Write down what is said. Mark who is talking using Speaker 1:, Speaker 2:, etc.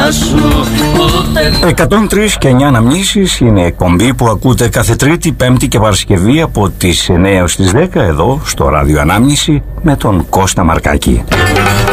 Speaker 1: σου ούτε...
Speaker 2: 103 και 9 αναμνήσεις είναι η εκπομπή που ακούτε κάθε Τρίτη, Πέμπτη και Παρασκευή από τις 9 έως τις 10 εδώ στο Ράδιο Ανάμνηση με τον Κώστα Μαρκάκη.